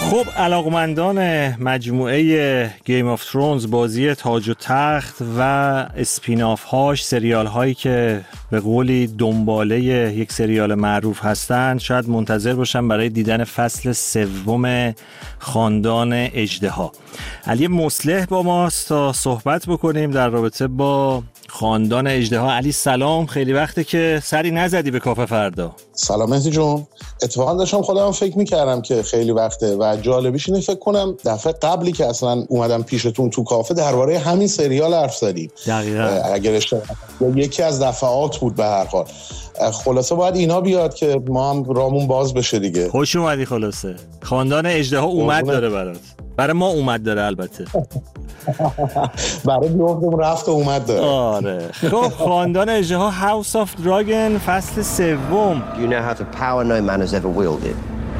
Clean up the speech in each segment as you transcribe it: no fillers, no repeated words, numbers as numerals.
خب علاقمندان مجموعه گیم آف ترونز، بازی تاج و تخت و اسپیناف هاش، سریال هایی که به قولی دنباله یک سریال معروف هستند، شاید منتظر باشن برای دیدن فصل سوم خاندان اژدها. علی مصلح با ماست تا صحبت بکنیم در رابطه با خاندان اژدها. علی سلام، خیلی وقته که سری نزدی به کافه فردا. سلام مهدی جون. اتفاقا داشتم خودم فکر میکردم که خیلی وقته و جالبیش اینه فکر کنم دفعه قبلی که اصلا اومدم پیشتون تو کافه درباره همین سریال حرف زدیم. دقیقاً. اگر اشتباه یکی از دفعات بود به هر حال. خلاصه باید اینا بیاد که ما هم رامون باز بشه دیگه. خوش اومدی. خلاصه خاندان اژدها اومد داره برات. برای ما اومد داره البته. برای بیافتم رفت و اومد داره. آره. خب خاندان اژدها هاوس آف دراگن فصل سوم. You now have the power no man has ever wielded.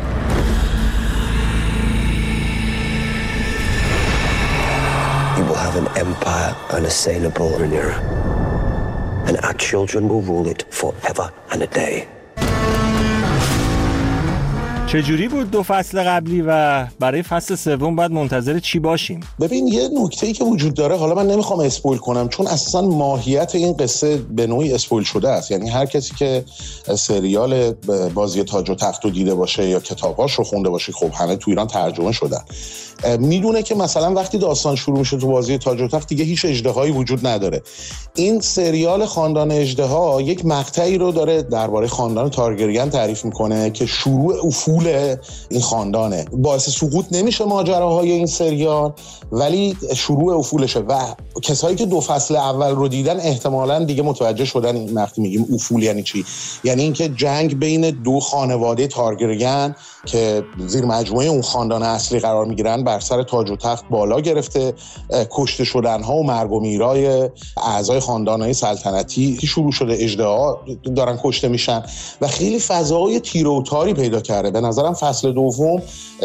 You will have an empire unassailable Rhaenyra. And our children will rule it forever and a day. چجوری بود دو فصل قبلی و برای فصل سوم باید منتظر چی باشیم؟ ببین یه نکته‌ای که وجود داره، حالا من نمیخوام اسپویل کنم چون اصلا ماهیت این قصه به نوعی اسپویل شده است. یعنی هر کسی که سریال بازی تاج و تخت رو دیده باشه یا کتاباش رو خونده باشه، خب همه تو ایران ترجمه شدن، میدونه که مثلا وقتی داستان شروع میشه تو بازی تاج و تخت دیگه هیچ اژدهایی وجود نداره. این سریال خاندان اژدها یک مقطعی رو داره درباره خاندان تارگریان تعریف میکنه که شروع افول این خاندانه. باعث سقوط نمیشه ماجراهای این سریال ولی شروع افولشه و کسایی که دو فصل اول رو دیدن احتمالاً دیگه متوجه شدن این وقتی میگیم افول یعنی چی. یعنی اینکه جنگ بین دو خانواده تارگریان که زیر مجموعه اون خاندان اصلی قرار میگیرن بر سر تاج و تخت بالا گرفته، کشته شدنها و مرگ و میرای اعضای خاندانهای سلطنتی شروع شده، اژدها دارن کشته میشن و خیلی فضای تیر و تاری پیدا کرده. به نظرم فصل دوم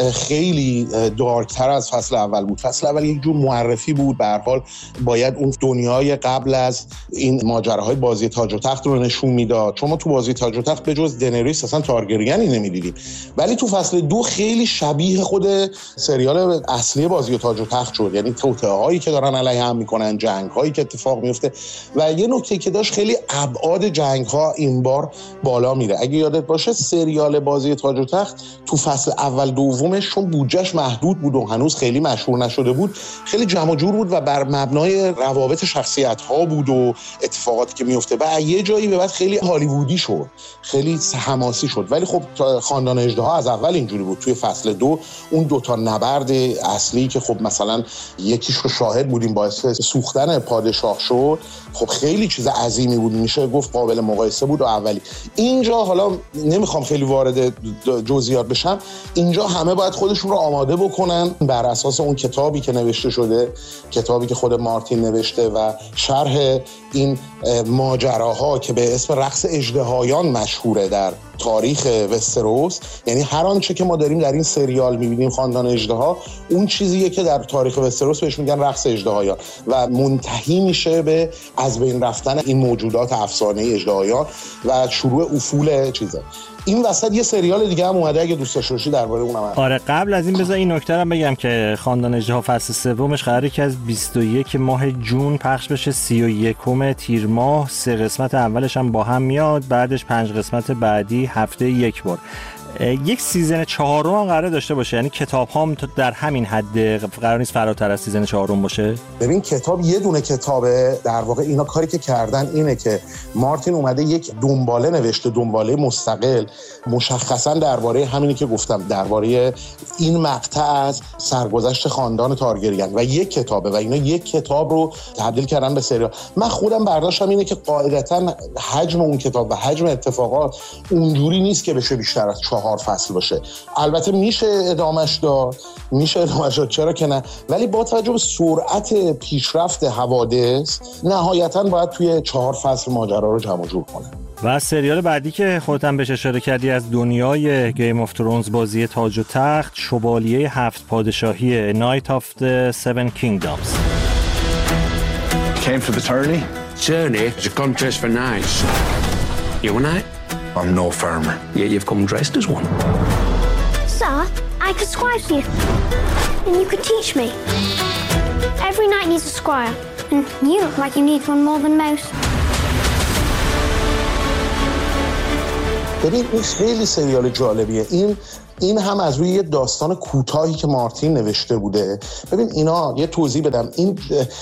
خیلی دارکتر از فصل اول بود. فصل اول یک جور معرفی بود، به هر حال باید اون دنیای قبل از این ماجراهای بازی تاج و تخت رو نشون میداد، چون ما تو بازی تاج و تخت به جز دنریس اصلا تارگریانی نمیدیدیم. ولی تو فصل دو خیلی شبیه خود سریال اصلی بازی تاج و تخت شد، یعنی توطئه‌هایی که دارن علیه هم میکنن، جنگ‌هایی که اتفاق میفته و یه نکته که داشت خیلی ابعاد جنگ‌ها این بار بالا میره. اگه یادت باشه سریال بازی تاج و تخت تو فصل اول دومش چون بودجهش محدود بود و هنوز خیلی مشهور نشده بود، خیلی جمع و جور بود و بر مبنای روابط شخصیت‌ها بود و اتفاقاتی که میفته و یه جایی به بعد خیلی هالیوودی شد، خیلی حماسی شد. ولی خب خاندان اژدها از اول اینجوری بود. توی فصل دو اون دوتا نبرد اصلی که خب مثلا یکیش رو شاهد بودیم باعث سوختن پادشاه شد، خب خیلی چیز عظیمی بود، میشه گفت قابل مقایسه بود و اولی. اینجا حالا نمیخوام خیلی وارد جزئیات بشم، اینجا همه باید خودشون رو آماده بکنن بر اساس اون کتابی که نوشته شده، کتابی که خود مارتین نوشته و شرح این ماجراها که به اسم رقص اژدهایان مشهوره در تاریخ وستروس. یعنی هر آنچه که ما داریم در این سریال می‌بینیم خاندان اژدها، اون چیزیه که در تاریخ وستروس بهش میگن رقص اژدهایان و منتهی میشه به از بین رفتن این موجودات افسانه‌ای اژدهایان و شروع افول چیزا. این وسط یه سریال دیگه هم اومده، اگه دوست داشته باشی درباره اونم. آره قبل از این بذار این نکته رو بگم که خاندان اژدها فصل سومش قراره که از 21 ماه جون پخش بشه 31 تیر ماه. 3 قسمت اولش هم با هم میاد، بعدش 5 قسمت بعدی هفته یک بار. یک سیزن 4 هم قراره داشته باشه، یعنی کتاب هم در همین حد قرار نیست فراتر از سیزن 4 باشه. ببین کتاب یه دونه کتابه، در واقع اینا کاری که کردن اینه که مارتین اومده یک دنباله نوشته، دنباله مستقل مشخصا درباره همینی که گفتم، درباره این مقطع از سرگذشت خاندان تارگریان و یک کتابه و اینا یک کتاب رو تبدیل کردن به سریال. من خودم برداشتم اینه که قاعدتاً حجم اون کتاب و حجم اتفاقات اونجوری نیست که بشه بیشتر از 4 فصل باشه. البته میشه ادامش داد، چرا که نه، ولی با توجه به سرعت پیشرفت حوادث نهایتاً باید توی 4 فصل ماجرا رو جمع جور کنه. و سریال بعدی که خودت هم بهش اشاره کردی از دنیای گیم آف ترونز، بازی تاج و تخت، شوالیه 7 پادشاهی، Night of the Seven Kingdoms. Came for the tourney? Journey is a contest for knights. You a knight? I'm no farmer. Yet you've come dressed as one. Sir, I could squire for you, and you could teach me. Every knight needs a squire, and you look like you need one more than most. ببین این خیلی سریال جالبیه. این هم از روی یه داستان کوتاهی که مارتین نوشته بوده. ببین اینا یه توضیح بدم، این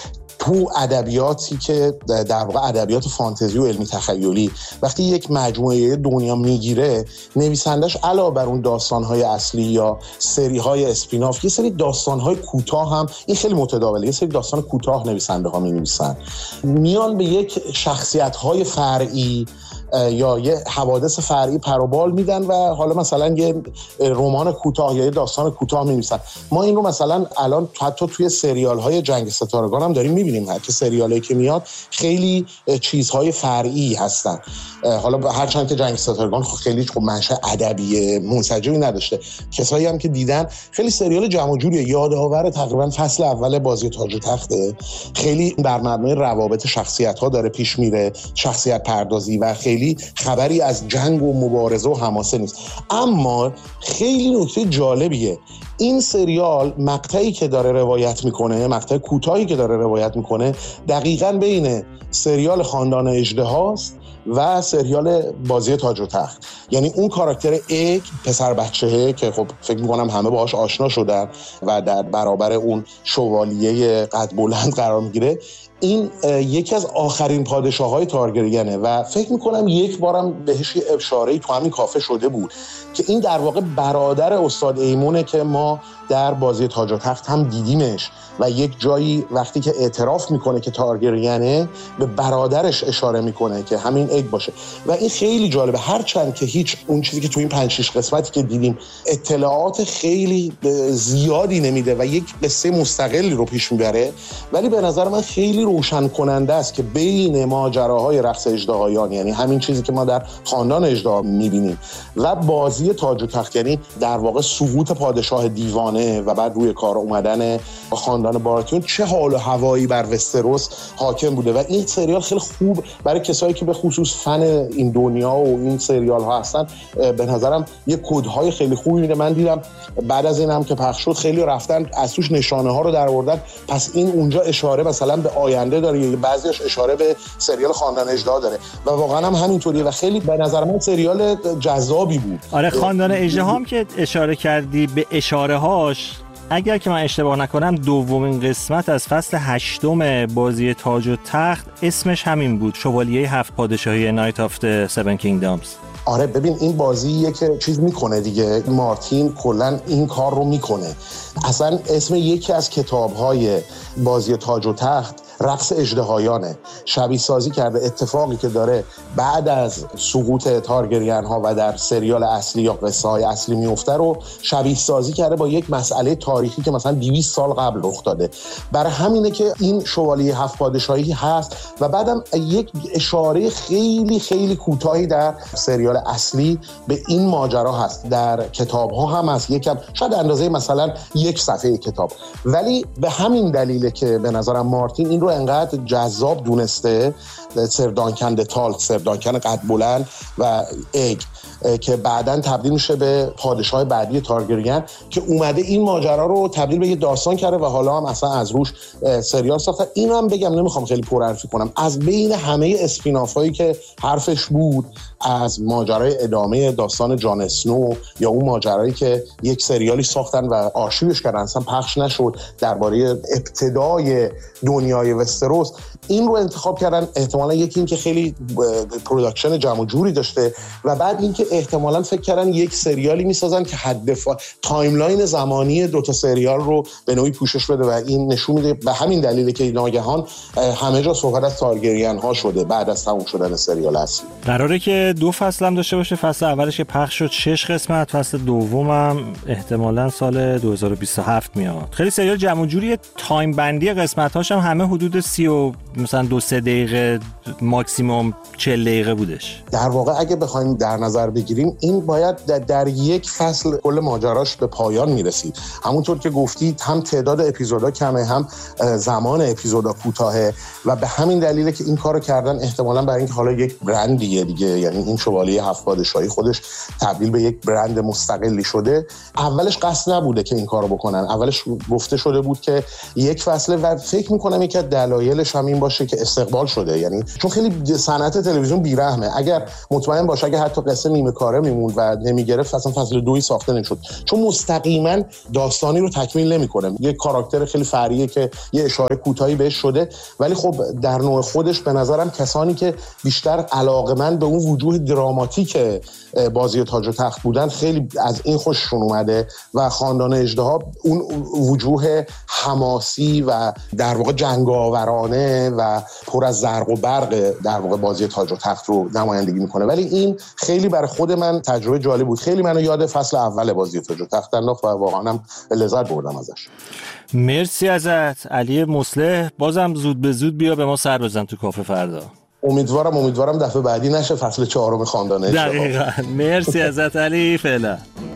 تو ادبیاتی که در واقع ادبیات فانتزی و علمی تخیلی وقتی یک مجموعه دنیا میگیره، نویسندش علاوه بر اون داستان‌های اصلی یا سری‌های اسپیناف، یه سری داستان‌های کوتاه هم، این خیلی متداوله، یه سری داستان کوتاه نویسنده‌ها می‌نویسن، میان به یک شخصیت‌های فرعی یا یه حوادث فرعی پروبال میدن و حالا مثلا یه رمان کوتاه یا یه داستان کوتاه می‌نویسن. ما این رو مثلا الان حتی توی سریال‌های جنگ ستارگان هم داریم می‌بینیم، حتی سریالایی که میاد خیلی چیزهای فرعی هستن. حالا هرچند که جنگ ستارگان خیلی منشأ ادبی منسجمی نداشته، کسایی هم که دیدن خیلی سریال جمع و جوریه، یادآور تقریبا فصل اول بازی تاج و تخته، خیلی در مبنای روابط شخصیت‌ها داره پیش میره، شخصیت پردازی، و خیلی خبری از جنگ و مبارزه و حماسه نیست. اما خیلی نکته جالبیه، این سریال مقطعی که داره روایت میکنه، مقطع کوتاهی که داره روایت میکنه، دقیقاً بین سریال خاندان اژدهاست و سریال بازی تاج و تخت. یعنی اون کاراکتر ایگ، پسر بچه‌ه که خب فکر میکنم همه باهاش آشنا شدن و در برابر اون شوالیه قد بلند قرار میگیره، این یکی از آخرین پادشاه‌های تارگریانه و فکر میکنم یک بارم بهش اشاره‌ای تو همین کافه شده بود که این در واقع برادر استاد ایمونه که ما در بازی تاج و تخت هم دیدیمش و یک جایی وقتی که اعتراف میکنه که تارگریانه به برادرش اشاره میکنه که همین ایگ باشه و این خیلی جالبه. هرچند که هیچ اون چیزی که تو این 5-6 قسمتی که دیدیم اطلاعات خیلی زیادی نمیده و یک قصه مستقلی رو پیش میبره، ولی به نظر من خیلی روشن کننده است که بین ماجراهای رقص اژدهایان، یعنی همین چیزی که ما در خاندان اژدها میبینیم، و بازی تاج و تخت، یعنی در واقع سقوط پادشاه دیوانه و بعد روی کار اومدن خاندان باراتیون، چه حال و هوایی بر وستروس حاکم بوده. و این سریال خیلی خوب برای کسایی که به خصوص فن این دنیا و این سریال ها هستن، به نظرم یه کدهای خیلی خوبی میده. من دیدم بعد از اینم که پخش شد خیلی رفتن از توش نشانه ها رو در آوردن، پس این اونجا اشاره مثلا به آینده داره یا بعضیش اشاره به سریال خاندان اژدها داره و واقعا هم همینطوریه و خیلی به نظر من سریال جذابی بود. آره، خاندان اژدها هم که اشاره کردی به اشاره هاش، اگر که من اشتباه نکنم دومین قسمت از فصل 8 بازی تاج و تخت اسمش همین بود، شوالیه 7 پادشاهی نایت آف د 7 کینگدامز. آره ببین این بازیه که چیز میکنه دیگه، مارتین کلن این کار رو میکنه. اصلا اسم یکی از کتاب‌های بازی تاج و تخت رقص اژدهایانه، شبیه سازی کرده اتفاقی که داره بعد از سقوط تارگریان ها و در سریال اصلی یا قصه های اصلی میفته رو شبیه سازی کرده با یک مسئله تاریخی که مثلا 200 سال قبل رخ داده. برای همینه که این شوالیه 7 پادشاهی هست و بعدم یک اشاره خیلی خیلی کوتاهی در سریال اصلی به این ماجرا هست، در کتاب ها هم هست، یکم شاید اندازه مثلا 1 صفحه کتاب، ولی به همین دلیله که به نظرم مارتین این رو انقدر جذاب دونسته. سر دانکن دتالت، سر دانکن قد بلند و ایگ که بعداً تبدیل میشه به پادشاه بعدی تارگریان، که اومده این ماجرا رو تبدیل به یه داستان کرده و حالا هم اصلا از روش سریال ساخته. اینو هم بگم، نمیخوام خیلی پرحرفی کنم، از بین همه اسپیناف هایی که حرفش بود، از ماجرای ادامه داستان جان اسنو یا اون ماجرایی که یک سریالی ساختن و آرشیوش کردن اصلا پخش نشد درباره ابتدای دنیای وستروس، این رو انتخاب کردن. احتمالاً یکی این که خیلی پروداکشن جمع و جوری داشته و بعد این که احتمالاً فکر کردن یک سریالی میسازن که تایملاین زمانی 2 تا سریال رو به نوعی پوشش بده و این نشون میده. به همین دلیله که ناگهان همه جا صحبت از تارگریان ها شده بعد از تموم شدن سریال اصلی. قراره که 2 فصل هم داشته باشه، فصل اولش که پخش شد 6 قسمت، فصل دومم احتمالاً سال 2027 میاد. خیلی سریال جمع و جوری، تایم بندی قسمت‌هاش هم همه حدود 30 و مثلا 2-3 دقیقه ماکسیموم 40 دقیقه بودش. در واقع اگه بخوایم در نظر بگیریم این باید در یک فصل کل ماجراش به پایان میرسید. همونطور که گفتید هم تعداد اپیزودا کمه، هم زمان اپیزودا کوتاهه و به همین دلیله که این کارو کردن، احتمالاً برای اینکه حالا یک برندیه دیگه، یعنی این شوالیه 7 پادشاهی خودش تبدیل به یک برند مستقلی شده. اولش قصد نبوده که این کارو بکنن، اولش گفته شده بود که یک فصله و فکر میکنم یکی از دلایلش هم این باشه که استقبال شده، یعنی چون خیلی صنعت تلویزیون بیرحمه. اگر مطمئن باشه اگه حتی قصه نیمه کاره میموند و نمیگرفت اصلا فصل 2 ساخته نمیشد، چون مستقیما داستانی رو تکمیل نمیکنه. یک کاراکتر خیلی فرعیه که یه اشاره کوتاهی بهش شده، ولی خب در نوع خودش به نظرم کسانی که بیشتر علاقه‌مند به اون وجوه دراماتیک بازی تاج و تخت بودن خیلی از این خوششون اومده و خاندان اژدها اون وجوه حماسی و در واقع جنگاورانه و پر از زرق و برق در واقع بازی تاج و تخت رو نمایندگی میکنه. ولی این خیلی برای خود من تجربه جالب بود، خیلی منو یاد فصل اول بازی تاج و تخت انداخت و واقعا هم لذت بردم ازش. مرسی ازت علی مصلح، بازم زود به زود بیا به ما سر بزن تو کافه فردا. امیدوارم دفعه بعدی نشه فصل 4 خاندان اژدها. دقیقاً. مرسی ازت علی، فعلا.